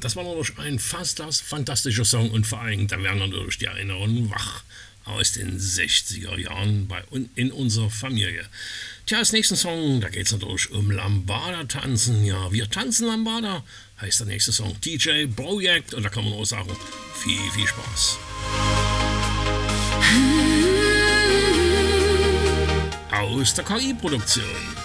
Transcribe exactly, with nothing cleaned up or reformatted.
das war natürlich ein fast das fantastischer Song und vor allem, da werden natürlich die Erinnerungen wach aus den sechziger Jahren bei, in unserer Familie. Tja, als nächsten Song, da geht es natürlich um Lambada-Tanzen. Ja, wir tanzen Lambada, heißt der nächste Song. D J Projekt, und da kann man auch sagen, viel, viel Spaß. Aus der K I-Produktion.